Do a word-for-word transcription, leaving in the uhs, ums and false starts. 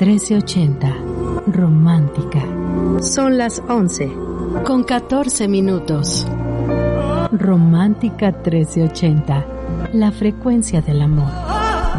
trece ochenta, romántica. Son las once. Con catorce minutos. Romántica trece ochenta, la frecuencia del amor.